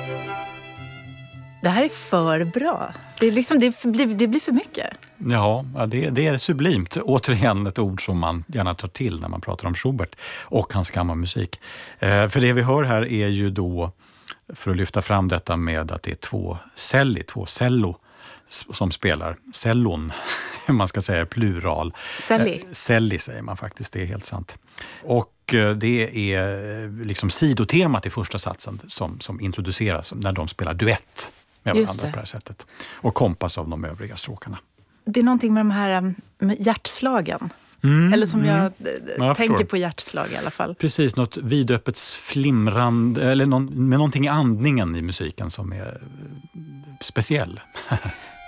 Det här är för bra. Det, är liksom, det blir för mycket. Ja, det är sublimt. Återigen ett ord som man gärna tar till när man pratar om Schubert och hans kammarmusik. För det vi hör här är ju då, för att lyfta fram detta med att det är två cello som spelar. Cellon, man ska säga plural. Celli säger man faktiskt, det är helt sant. Och det är liksom sidotemat i första satsen som introduceras när de spelar duett med varandra på det här sättet. Och kompas av de övriga stråkarna. Det är någonting med de här med hjärtslagen. Eller som jag tänker på hjärtslag i alla fall. Precis, något vidöppet flimrande, eller med någonting i andningen i musiken som är speciell.